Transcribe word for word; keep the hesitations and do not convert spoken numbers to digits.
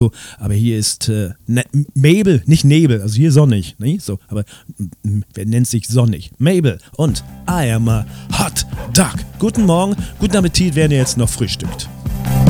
aber hier ist äh, ne Mabel, nicht Nebel, also hier sonnig, ne? So, aber wer nennt sich sonnig? Mabel und I am a hot duck. Guten Morgen, guten Appetit, wer ihr jetzt noch frühstückt.